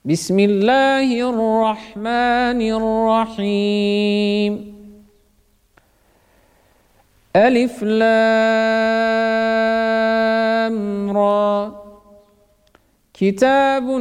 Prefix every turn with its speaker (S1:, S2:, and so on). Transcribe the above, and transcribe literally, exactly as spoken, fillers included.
S1: بسم الله الرحمن الرحيم ألف لام را كتاب